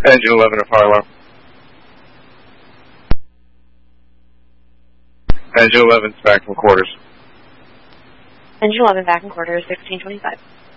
Engine 11 at fire alarm. Engine 11 back in quarters. Engine 11 back in quarters, 1625.